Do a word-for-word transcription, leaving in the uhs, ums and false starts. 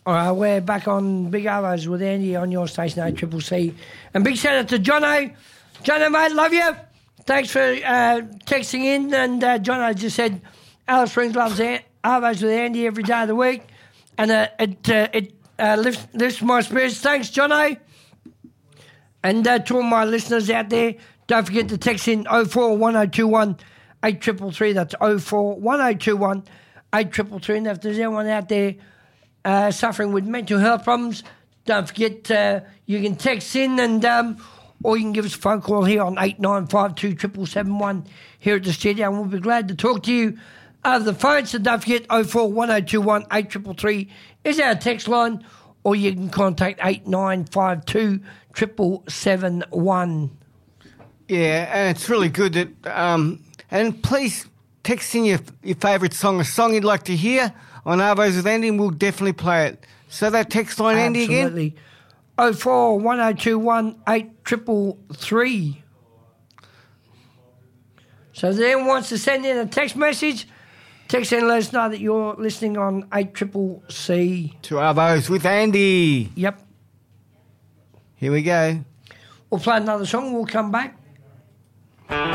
All right, we're back on Big Arvos with Andy on your station, A C C C. And big shout out to Jono. Jono, mate, love you. Thanks for uh, texting in. And uh, Jono just said Alice Springs loves An- Arvos with Andy every day of the week. And uh, it uh, it uh, lifts, lifts my spirits. Thanks, Jono. And uh, to all my listeners out there, don't forget to text in oh four one oh two one eight three three three. That's oh four one oh two one eight three three three. And if there's anyone out there Uh, suffering with mental health problems, don't forget uh, you can text in and um, or you can give us a phone call here on eight nine five two seven seven seven one here at the studio, and we'll be glad to talk to you over the phone. So don't forget oh four one oh two one eight three three three is our text line, or you can contact eight nine five two seven seven seven one. Yeah, and it's really good that um, and please text in your your favourite song, a song you'd like to hear on Arvos with Andy, and we'll definitely play it. So that text line, Andy, again? Absolutely. oh four one oh two one eight three three three. So if anyone wants to send in a text message, text in and let us know that you're listening on eight C C C. To Arvos with Andy. Yep. Here we go. We'll play another song, we'll come back.